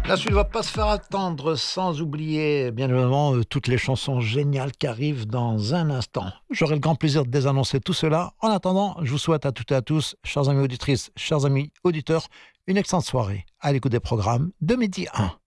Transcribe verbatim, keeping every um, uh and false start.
La suite ne va pas se faire attendre, sans oublier, bien évidemment, euh, toutes les chansons géniales qui arrivent dans un instant. J'aurai le grand plaisir de désannoncer tout cela. En attendant, je vous souhaite à toutes et à tous, chers amis auditrices, chers amis auditeurs, une excellente soirée à l'écoute des programmes de Midi un.